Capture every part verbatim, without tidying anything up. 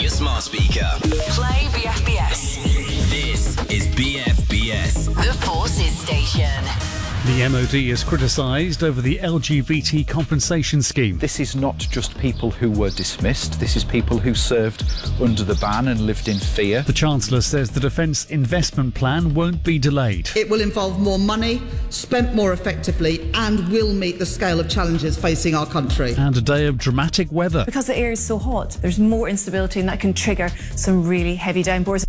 your smart speaker. Play B F B S. This is B F B S. The Forces Station. The M O D is criticised over the L G B T compensation scheme. This is not just people who were dismissed, this is people who served under the ban and lived in fear. The Chancellor says the Defence Investment Plan won't be delayed. It will involve more money, spent more effectively, and will meet the scale of challenges facing our country. And a day of dramatic weather. Because the air is so hot, there's more instability and that can trigger some really heavy downpours.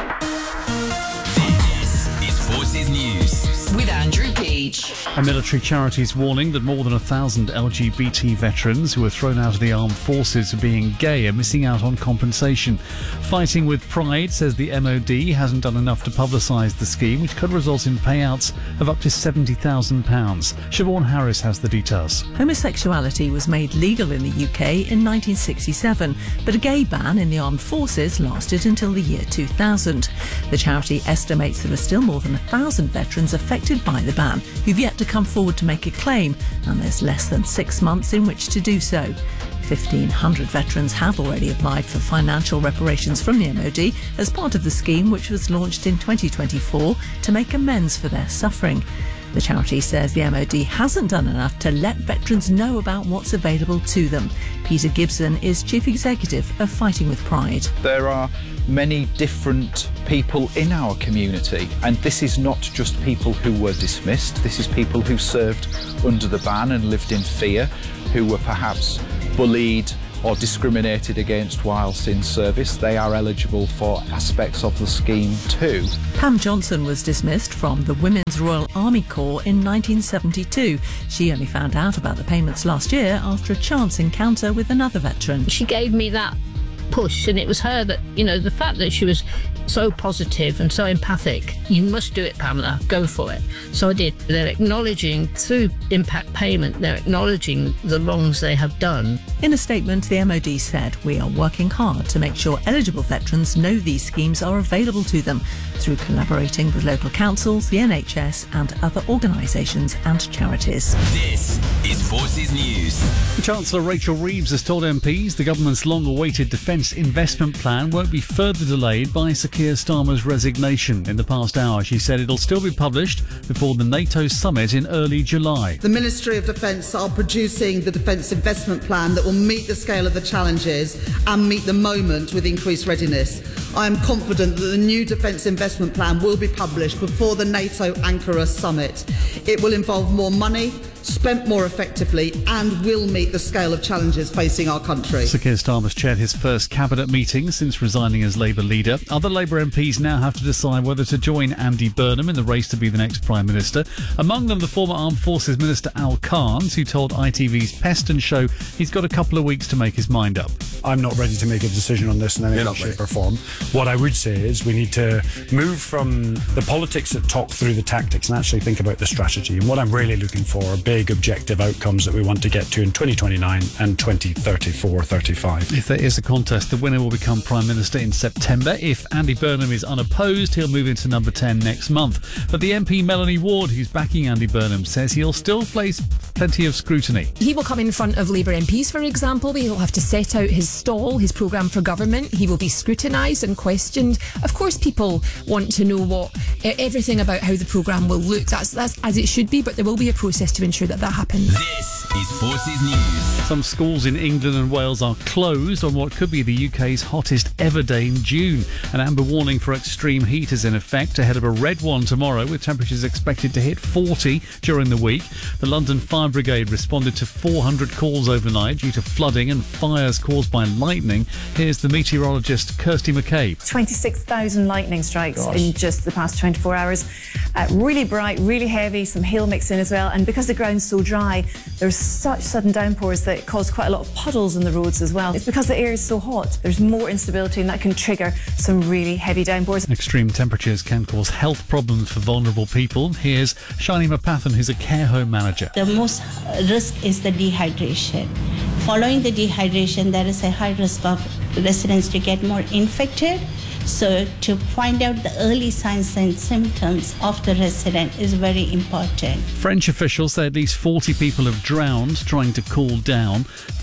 This is Forces News. With Andrew Peach. A military charity's warning that more than a thousand L G B T veterans who were thrown out of the armed forces for being gay are missing out on compensation. Fighting with Pride says the M O D hasn't done enough to publicise the scheme, which could result in payouts of up to seventy thousand pounds. Siobhan Harris has the details. Homosexuality was made legal in the U K in nineteen sixty-seven, but a gay ban in the armed forces lasted until the year two thousand. The charity estimates there are still more than a thousand veterans affected by the ban who've yet to come forward to make a claim, and there's less than six months in which to do so. fifteen hundred veterans have already applied for financial reparations from the M O D as part of the scheme, which was launched in twenty twenty-four to make amends for their suffering. The charity says the M O D hasn't done enough to let veterans know about what's available to them. Peter Gibson is Chief Executive of Fighting with Pride. There are many different people in our community, and this is not just people who were dismissed, this is people who served under the ban and lived in fear, who were perhaps bullied or discriminated against whilst in service. They are eligible for aspects of the scheme too. Pam Johnson was dismissed from the Women's Royal Army Corps in nineteen seventy-two. She only found out about the payments last year after a chance encounter with another veteran. She gave me that push, and it was her that, you know, the fact that she was so positive and so empathic. You must do it, Pamela, go for it. So I did. They're acknowledging through impact payment, they're acknowledging the wrongs they have done. In a statement, the M O D said, "We are working hard to make sure eligible veterans know these schemes are available to them through collaborating with local councils, the N H S and other organisations and charities." This is Forces News. Chancellor Rachel Reeves has told M Ps the government's long-awaited Defence Investment Plan won't be further delayed by Sir Keir Starmer's resignation. In the past hour, she said it'll still be published before the NATO summit in early July. The Ministry of Defence are producing the Defence Investment Plan that will meet the scale of the challenges and meet the moment with increased readiness. I am confident that the new Defence Investment Plan will be published before the NATO Ankara summit. It will involve more money, spent more effectively, and will meet the scale of challenges facing our country. Sir Keir Starmer's chaired his first cabinet meeting since resigning as Labour leader. Other Labour M Ps now have to decide whether to join Andy Burnham in the race to be the next Prime Minister. Among them, the former Armed Forces Minister Al Carnes, who told I T V's Peston show he's got a couple of weeks to make his mind up. I'm not ready to make a decision on this in any way, shape or form. What I would say is we need to move from the politics that talk through the tactics and actually think about the strategy. And what I'm really looking for are big objective outcomes that we want to get to in twenty twenty-nine and twenty thirty-four thirty-five. If there is a contest, the winner will become Prime Minister in September. If Andy Burnham is unopposed, he'll move into number ten next month. But the M P Melanie Ward, who's backing Andy Burnham, says he'll still face plenty of scrutiny. He will come in front of Labour M Ps, for example. He will have to set out his stall, his programme for government. He will be scrutinised and questioned. Of course, people want to know what everything about how the programme will look. That's, that's as it should be, but there will be a process to ensure that that happens. This is Forces News. Some schools in England and Wales are closed on what could be the U K's hottest ever day in June. An amber warning for extreme heat is in effect ahead of a red one tomorrow, with temperatures expected to hit forty during the week. The London Fire Brigade responded to four hundred calls overnight due to flooding and fires caused by lightning. Here's the meteorologist Kirsty McCabe. twenty-six thousand lightning strikes Gosh. in just the past twenty-four hours. Uh, really bright, really heavy, some hail mixed in as well. And because the ground's so dry, there's such sudden downpours that cause quite a lot of puddles on the roads as well. It's because the air is so hot, there's more instability, and that can trigger some really heavy downpours. Extreme temperatures can cause health problems for vulnerable people. Here's Shani Mapathan, who's a care home manager. The most risk is the dehydration. Following the dehydration, there is a high risk of residents to get more infected. So to find out the early signs and symptoms of the resident is very important. French officials say at least forty people have drowned trying to cool down.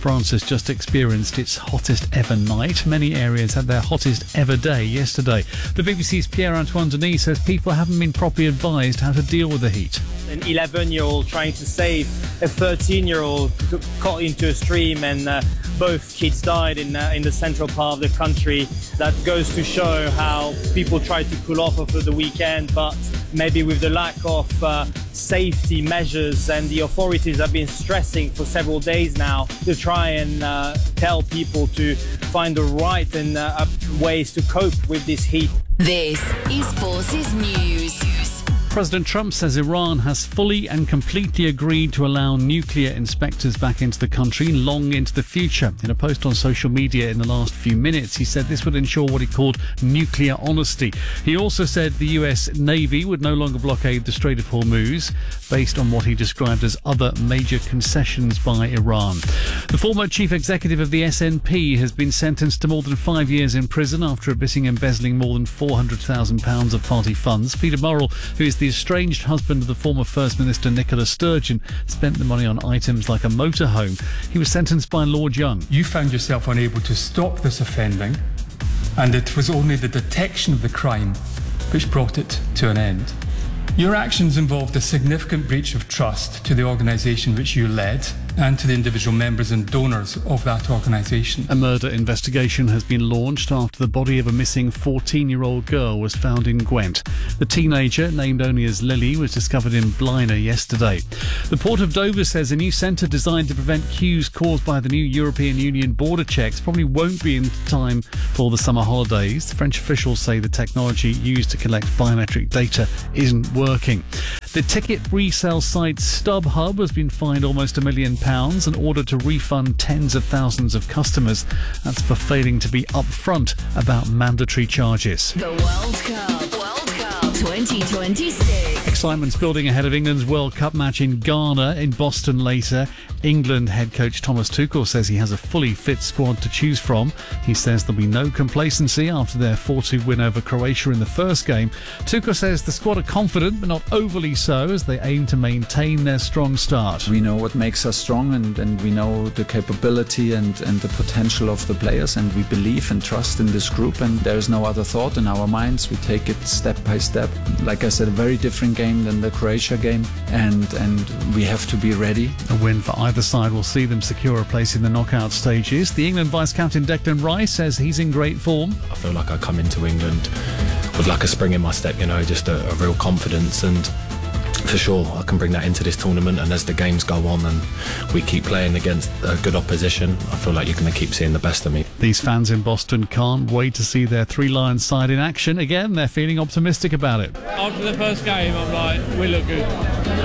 France has just experienced its hottest ever night. Many areas had their hottest ever day yesterday. The B B C's Pierre-Antoine Denis says people haven't been properly advised how to deal with the heat. An eleven-year-old trying to save a thirteen-year-old caught into a stream, and uh, both kids died in uh, in the central part of the country. That goes to show how people try to pull off over the weekend, but maybe with the lack of uh, safety measures, and the authorities have been stressing for several days now to try and uh, tell people to find the right and uh, ways to cope with this heat. This is Forces News. President Trump says Iran has fully and completely agreed to allow nuclear inspectors back into the country long into the future. In a post on social media in the last few minutes, he said this would ensure what he called nuclear honesty. He also said the U S Navy would no longer blockade the Strait of Hormuz, based on what he described as other major concessions by Iran. The former chief executive of the S N P has been sentenced to more than five years in prison after admitting embezzling more than four hundred thousand pounds of party funds. Peter Murrell, who is the estranged husband of the former First Minister Nicola Sturgeon, spent the money on items like a motorhome. He was sentenced by Lord Young. You found yourself unable to stop this offending, and it was only the detection of the crime which brought it to an end. Your actions involved a significant breach of trust to the organisation which you led and to the individual members and donors of that organisation. A murder investigation has been launched after the body of a missing fourteen-year-old girl was found in Gwent. The teenager, named only as Lily, was discovered in Blaina yesterday. The Port of Dover says a new centre designed to prevent queues caused by the new European Union border checks probably won't be in time for the summer holidays. French officials say the technology used to collect biometric data isn't working. The ticket resale site StubHub has been fined almost a million pounds and ordered to refund tens of thousands of customers. That's for failing to be upfront about mandatory charges. The World Cup. World Cup twenty twenty-six. Excitement's building ahead of England's World Cup match in Ghana in Boston later. England head coach Thomas Tuchel says he has a fully fit squad to choose from. He says there'll be no complacency after their four two win over Croatia in the first game. Tuchel says the squad are confident but not overly so as they aim to maintain their strong start. We know what makes us strong, and, and we know the capability and, and the potential of the players, and we believe and trust in this group, and there is no other thought in our minds. We take it step by step. Like I said, a very different game than the Croatia game, and, and we have to be ready. A win for either side will see them secure a place in the knockout stages. The England vice-captain Declan Rice says he's in great form. I feel like I come into England with like a spring in my step, you know, just a, a real confidence, and for sure I can bring that into this tournament. And as the games go on and we keep playing against a good opposition, I feel like you're going to keep seeing the best of me. These fans in Boston can't wait to see their Three Lions side in action. Again, they're feeling optimistic about it. After the first game, I'm like, we look good.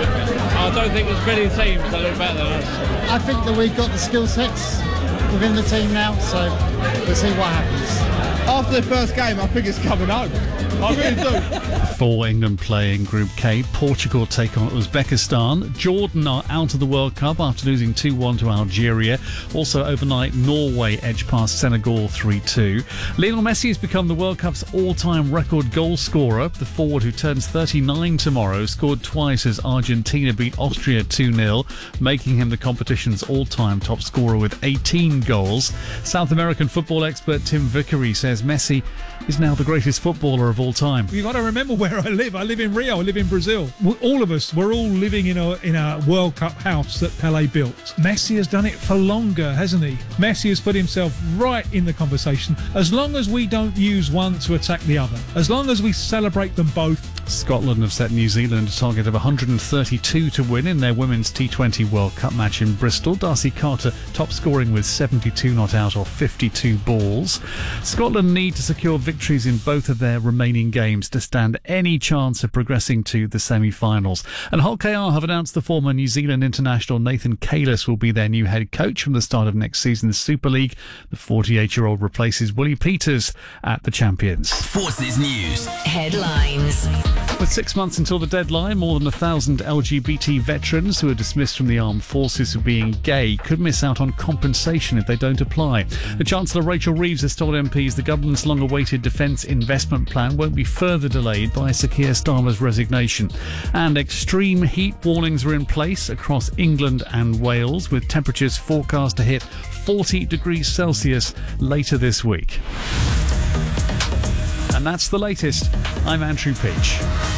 I don't think there's many teams that look better than us. I think that we've got the skill sets within the team now, so we'll see what happens. After the first game, I think it's coming home. I really do. For England play in Group K, Portugal take on Uzbekistan. Jordan are out of the World Cup after losing two one to Algeria. Also overnight, Norway edged past Senegal three two. Lionel Messi has become the World Cup's all-time record goal scorer. The forward, who turns thirty-nine tomorrow, scored twice as Argentina beat Austria two nil, making him the competition's all-time top scorer with eighteen goals. South American football expert Tim Vickery says Messi is now the greatest footballer of all time. You've got to remember where I live. I live in Rio. I live in Brazil. All of us, we're all living in a in a World Cup house that Pelé built. Messi has done it for longer, hasn't he? Messi has put himself right in the conversation. As long as we don't use one to attack the other, as long as we celebrate them both. Scotland have set New Zealand a target of one hundred thirty-two to win in their Women's T twenty World Cup match in Bristol. Darcy Carter top scoring with seventy-two not out of fifty-two balls. Scotland need to secure victories in both of their remaining games to stand any chance of progressing to the semi-finals. And Hull K R have announced the former New Zealand international Nathan Kalis will be their new head coach from the start of next season's Super League. The forty-eight-year-old replaces Willie Peters at the Champions. Forces News Headlines. With six months until the deadline, more than a thousand L G B T veterans who are dismissed from the armed forces for being gay could miss out on compensation if they don't apply. The Chancellor Rachel Reeves has told M Ps the government's long-awaited defence investment plan won't be further delayed by Sir Keir Starmer's resignation. And extreme heat warnings are in place across England and Wales, with temperatures forecast to hit forty degrees Celsius later this week. And that's the latest. I'm Andrew Peach.